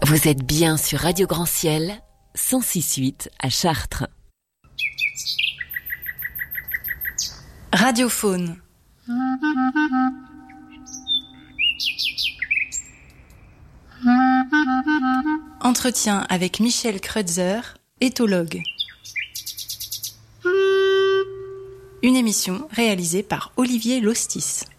Vous êtes bien sur Radio Grand Ciel, 106.8 à Chartres. Radiophone. Entretien avec Michel Kreutzer, éthologue. Une émission réalisée par Olivier Lostis.